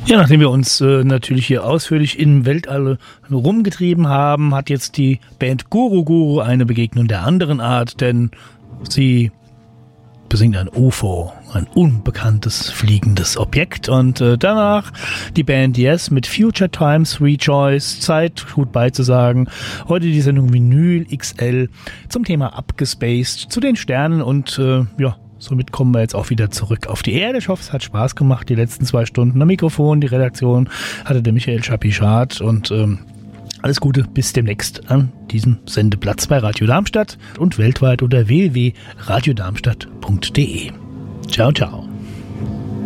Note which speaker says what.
Speaker 1: Ja, nachdem wir uns natürlich hier ausführlich im Weltall rumgetrieben haben, hat jetzt die Band Guru Guru eine Begegnung der anderen Art, denn sie besingt ein UFO, ein unbekanntes fliegendes Objekt, und danach die Band Yes mit Future Times Rejoice, Zeit gut beizusagen. Heute die Sendung Vinyl XL zum Thema Abgespaced, zu den Sternen, und somit kommen wir jetzt auch wieder zurück auf die Erde. Ich hoffe, es hat Spaß gemacht, die letzten 2 Stunden. Am Mikrofon, die Redaktion hatte der Michael Schapischat, und alles Gute, bis demnächst an diesem Sendeplatz bei Radio Darmstadt und weltweit unter www.radiodarmstadt.de. Ciao, ciao.